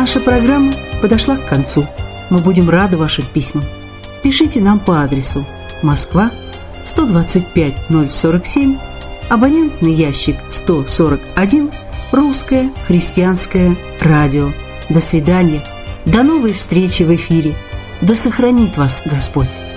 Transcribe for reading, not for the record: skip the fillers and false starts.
Наша программа подошла к концу. Мы будем рады вашим письмам. Пишите нам по адресу: Москва, 125-047, абонентный ящик 141, Русское христианское радио. До свидания. До новой встречи в эфире. Да сохранит вас Господь.